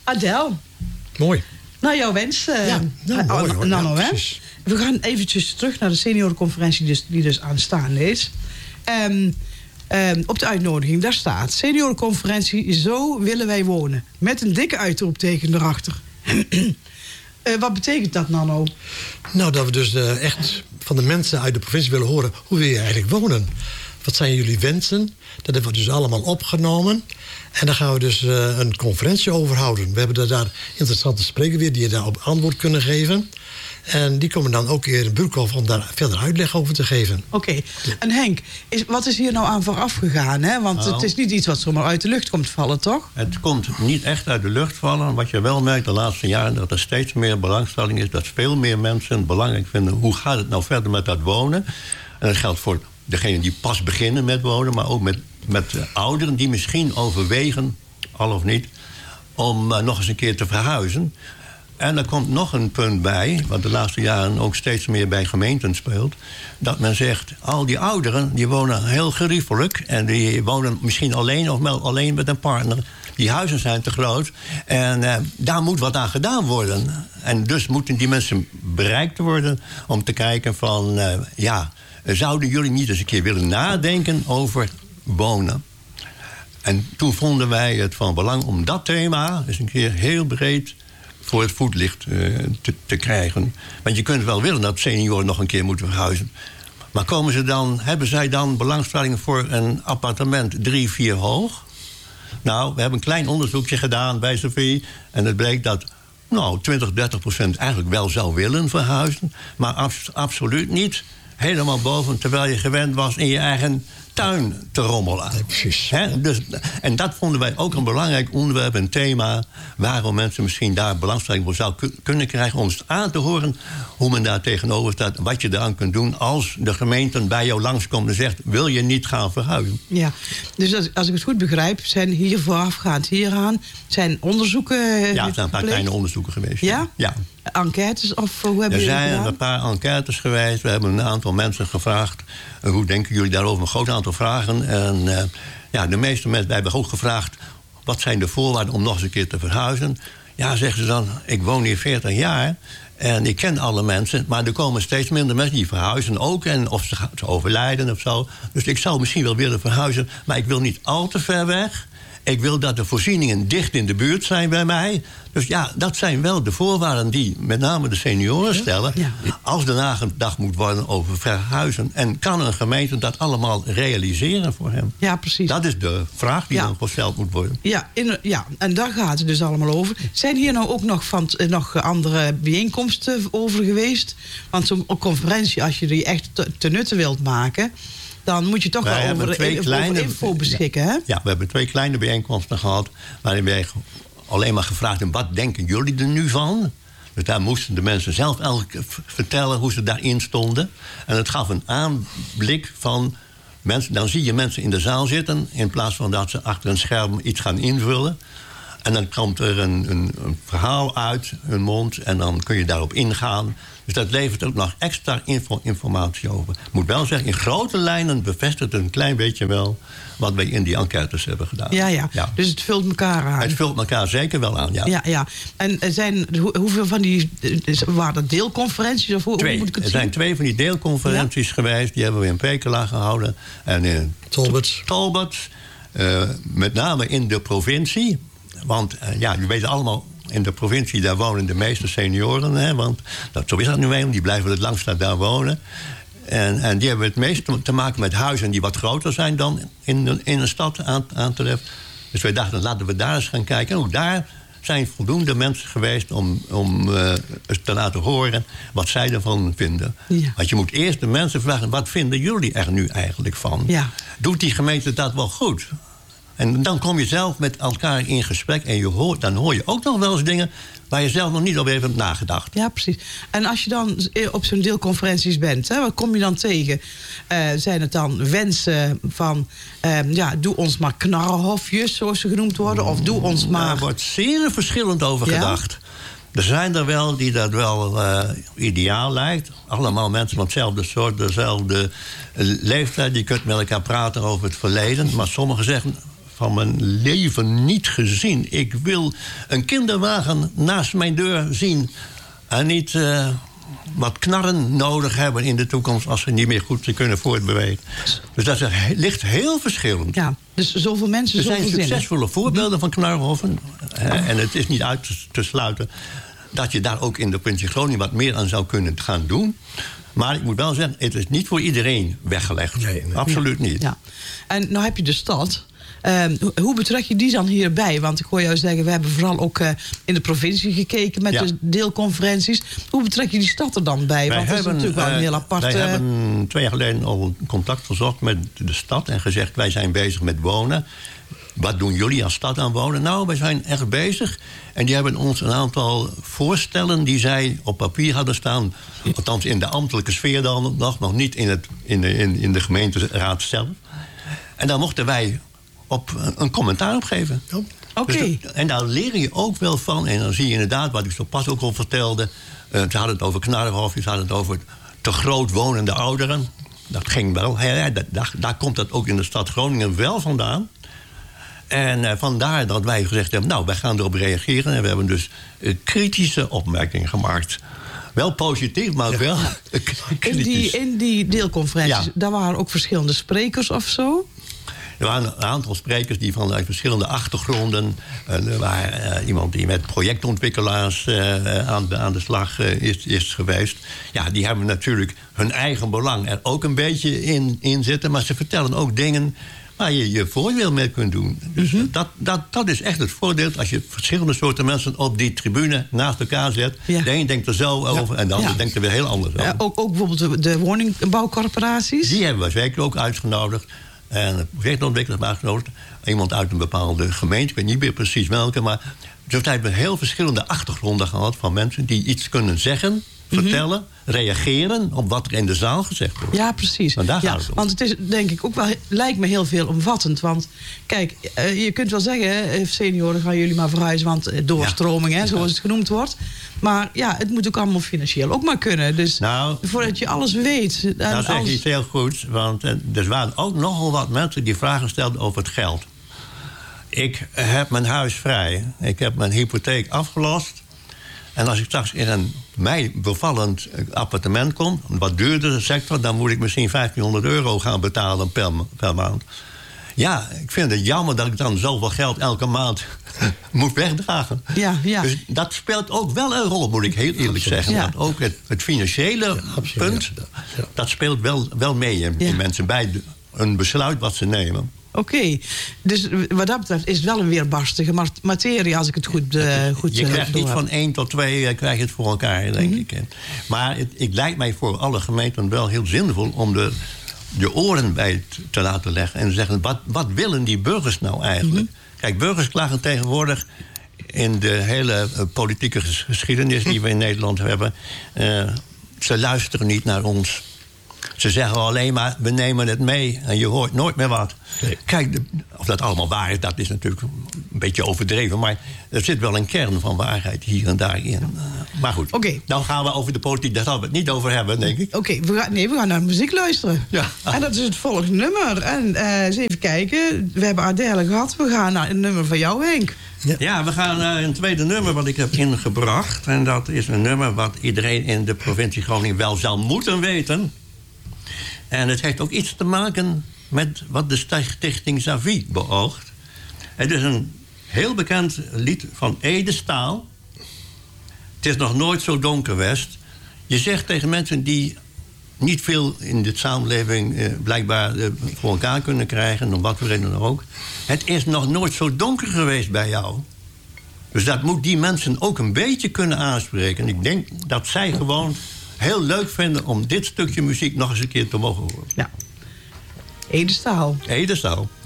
Adel. Mooi. Nou, jouw wens. Mooi hoor. Nano, Ja, hè? precies. We gaan eventjes terug naar de seniorenconferentie die dus aanstaande is. Op de uitnodiging, daar staat... seniorenconferentie, zo willen wij wonen. Met een dikke uitroepteken erachter. Wat betekent dat, Nano? Nou, dat we dus echt van de mensen uit de provincie willen horen... hoe wil je eigenlijk wonen? Wat zijn jullie wensen? Dat hebben we dus allemaal opgenomen. En daar gaan we dus een conferentie over houden. We hebben daar interessante sprekers weer... die je daarop antwoord kunnen geven... En die komen dan ook weer in Burkhoff om daar verder uitleg over te geven. Oké. En Henk, wat is hier nou aan vooraf gegaan? Hè? Want het is niet iets wat zomaar uit de lucht komt vallen, toch? Het komt niet echt uit de lucht vallen. Wat je wel merkt de laatste jaren... dat er steeds meer belangstelling is... dat veel meer mensen het belangrijk vinden... hoe gaat het nou verder met dat wonen? En dat geldt voor degenen die pas beginnen met wonen... maar ook met ouderen die misschien overwegen, al of niet... om nog eens een keer te verhuizen... En er komt nog een punt bij, wat de laatste jaren ook steeds meer bij gemeenten speelt... dat men zegt, al die ouderen die wonen heel geriefelijk... en die wonen misschien alleen of wel alleen met een partner. Die huizen zijn te groot en daar moet wat aan gedaan worden. En dus moeten die mensen bereikt worden om te kijken van... zouden jullie niet eens een keer willen nadenken over wonen? En toen vonden wij het van belang om dat thema eens een keer heel breed... voor het voetlicht te krijgen. Want je kunt wel willen dat senioren nog een keer moeten verhuizen. Maar hebben zij dan belangstelling voor een appartement 3-4 hoog? Nou, we hebben een klein onderzoekje gedaan bij Sophie... en het bleek dat 20-30% eigenlijk wel zou willen verhuizen... maar absoluut niet helemaal boven... terwijl je gewend was in je eigen tuin te rommelen. Nee, precies. En dat vonden wij ook een belangrijk onderwerp, een thema... waarom mensen misschien daar belangstelling voor zouden kunnen krijgen... om eens aan te horen hoe men daar tegenover staat... wat je eraan kunt doen als de gemeente bij jou langskomt en zegt... wil je niet gaan verhuizen? Ja, dus als ik het goed begrijp... zijn hier voorafgaand hieraan... zijn onderzoeken... Ja, er zijn een paar kleine onderzoeken geweest. Ja? Ja. Enquêtes of hoe hebben jullie Er zijn gedaan? een paar enquêtes geweest. We hebben een aantal mensen gevraagd... hoe denken jullie daarover? Een groot aantal vragen. En de meeste mensen... wij hebben ook gevraagd... wat zijn de voorwaarden om nog eens een keer te verhuizen? Ja, zeggen ze dan... ik woon hier 40 jaar... en ik ken alle mensen... maar er komen steeds minder mensen die verhuizen ook... en of ze overlijden of zo. Dus ik zou misschien wel willen verhuizen... maar ik wil niet al te ver weg... Ik wil dat de voorzieningen dicht in de buurt zijn bij mij. Dus ja, dat zijn wel de voorwaarden die met name de senioren stellen. Ja. Als er nagedacht moet worden over verhuizen. En kan een gemeente dat allemaal realiseren voor hem? Ja, precies. Dat is de vraag die dan gesteld moet worden. Ja, en daar gaat het dus allemaal over. Zijn hier nou ook nog andere bijeenkomsten over geweest? Want zo'n conferentie, als je die echt te nutte wilt maken... dan moet je toch wel over info beschikken, hè? Ja, we hebben 2 kleine bijeenkomsten gehad... waarin wij alleen maar gevraagd hebben... wat denken jullie er nu van? Dus daar moesten de mensen zelf vertellen hoe ze daarin stonden. En het gaf een aanblik van... mensen. Dan zie je mensen in de zaal zitten... in plaats van dat ze achter een scherm iets gaan invullen... En dan komt er een verhaal uit hun mond... en dan kun je daarop ingaan. Dus dat levert ook nog extra informatie over. Ik moet wel zeggen, in grote lijnen bevestigt het een klein beetje wel... wat wij in die enquêtes hebben gedaan. Ja. Dus het vult elkaar aan. Het vult elkaar zeker wel aan, ja. Ja. En hoeveel van die... waren dat deelconferenties? Of hoe moet ik het zien? Zijn 2 van die deelconferenties geweest. Die hebben we in Pekela gehouden. En in Tolbert. Met name in de provincie... Want je weet allemaal, in de provincie daar wonen de meeste senioren. Hè, want zo is dat nu eenmaal, die blijven het langst daar wonen. En die hebben het meest te maken met huizen die wat groter zijn dan in een stad aan te treffen. Dus wij dachten, laten we daar eens gaan kijken. En ook daar zijn voldoende mensen geweest om te laten horen wat zij ervan vinden. Ja. Want je moet eerst de mensen vragen, wat vinden jullie er nu eigenlijk van? Ja. Doet die gemeente dat wel goed? En dan kom je zelf met elkaar in gesprek... en dan hoor je ook nog wel eens dingen... waar je zelf nog niet over hebt nagedacht. Ja, precies. En als je dan op zo'n deelconferenties bent... wat kom je dan tegen? Zijn het dan wensen van... doe ons maar knarrenhofjes, zoals ze genoemd worden... of doe ons maar... Daar wordt zeer verschillend over gedacht. Er zijn er wel die dat wel ideaal lijkt. Allemaal mensen van hetzelfde soort, dezelfde leeftijd. Je kunt met elkaar praten over het verleden. Maar sommigen zeggen van mijn leven niet gezien. Ik wil een kinderwagen naast mijn deur zien. En niet wat knarren nodig hebben in de toekomst als ze niet meer goed kunnen voortbewegen. Dus dat ligt heel verschillend. Ja, dus zoveel mensen, er zijn zoveel succesvolle voorbeelden van knarhoffen. En het is niet uit te sluiten dat je daar ook in de provincie Groningen wat meer aan zou kunnen gaan doen. Maar ik moet wel zeggen, het is niet voor iedereen weggelegd. Nee. Absoluut niet. Ja. En nou heb je de stad. Hoe betrek je die dan hierbij? Want ik hoor jou zeggen, we hebben vooral ook in de provincie gekeken met de deelconferenties. Hoe betrek je die stad er dan bij? Want dat is natuurlijk wel een heel apart... Wij hebben 2 jaar geleden al contact gezocht met de stad en gezegd, wij zijn bezig met wonen. Wat doen jullie als stad aan wonen? Nou, wij zijn echt bezig. En die hebben ons een aantal voorstellen die zij op papier hadden staan. Althans in de ambtelijke sfeer dan nog niet in de gemeenteraad zelf. En daar mochten wij een commentaar op geven. Oh. Oké. Dus, en daar leer je ook wel van. En dan zie je inderdaad, wat ik zo pas ook al vertelde. Ze hadden het over knarrenhofjes, ze hadden het over te groot wonende ouderen. Dat ging wel. Daar komt dat ook in de stad Groningen wel vandaan. En vandaar dat wij gezegd hebben, nou, wij gaan erop reageren. En we hebben dus kritische opmerkingen gemaakt. Wel positief, maar wel kritisch. In die deelconferenties, daar waren ook verschillende sprekers of zo? Er waren een aantal sprekers die vanuit verschillende achtergronden... er waren iemand die met projectontwikkelaars aan de slag is geweest. Ja, die hebben natuurlijk hun eigen belang er ook een beetje in zitten. Maar ze vertellen ook dingen waar je je voordeel mee kunt doen. Dus dat is echt het voordeel als je verschillende soorten mensen op die tribune naast elkaar zet. Ja. De een denkt er zo over en de ander denkt er weer heel anders over. Ook bijvoorbeeld de woningbouwcorporaties? Die hebben we zeker ook uitgenodigd. En het projectontwikkelaars uitgenodigd. Iemand uit een bepaalde gemeente, ik weet niet meer precies welke. Maar dus we hebben heel verschillende achtergronden gehad van mensen die iets kunnen zeggen, vertellen, reageren op wat er in de zaal gezegd wordt. Ja, precies. Want het is denk ik ook wel, lijkt me heel veelomvattend. Want kijk, je kunt wel zeggen, senioren gaan jullie maar verhuizen, want doorstroming, zoals het genoemd wordt. Maar ja, het moet ook allemaal financieel ook maar kunnen. Dus voordat je alles weet. Nou zeg je iets heel goeds, want er waren ook nogal wat mensen die vragen stelden over het geld. Ik heb mijn huis vrij. Ik heb mijn hypotheek afgelost. En als ik straks in een mij bevallend appartement kom, een wat duurdere sector, dan moet ik misschien €1500 gaan betalen per maand. Ja, ik vind het jammer dat ik dan zoveel geld elke maand moet wegdragen. Ja. Dus dat speelt ook wel een rol, moet ik heel eerlijk zeggen. Ja. Dat ook het financiële punt, dat speelt wel mee in mensen bij een besluit wat ze nemen. Oké, dus wat dat betreft is het wel een weerbarstige materie, als ik het goed je krijgt niet van 1 tot 2 krijg je het voor elkaar, denk ik. Maar het lijkt mij voor alle gemeenten wel heel zinvol om de oren bij te laten leggen en te zeggen, wat willen die burgers nou eigenlijk? Kijk, burgers klagen tegenwoordig in de hele politieke geschiedenis die we in Nederland hebben. Ze luisteren niet naar ons. Ze zeggen alleen maar, we nemen het mee en je hoort nooit meer wat. Nee. Kijk, of dat allemaal waar is, dat is natuurlijk een beetje overdreven. Maar er zit wel een kern van waarheid hier en daar in. Maar goed, nou gaan we over de politiek, daar gaan we het niet over hebben, denk ik. Oké, we gaan naar muziek luisteren. Ja. En dat is het volgende nummer. En eens even kijken, we hebben Adele gehad. We gaan naar een nummer van jou, Henk. Ja, we gaan naar een tweede nummer wat ik heb ingebracht. En dat is een nummer wat iedereen in de provincie Groningen wel zou moeten weten. En het heeft ook iets te maken met wat de Stichting Savie beoogt. Het is een heel bekend lied van Ede Staal. Het is nog nooit zo donker geweest. Je zegt tegen mensen die niet veel in de samenleving blijkbaar voor elkaar kunnen krijgen, om wat voor reden dan ook. Het is nog nooit zo donker geweest bij jou. Dus dat moet die mensen ook een beetje kunnen aanspreken. En ik denk dat zij gewoon heel leuk vinden om dit stukje muziek nog eens een keer te mogen horen. Ja. Ede Staal. Ede Staal.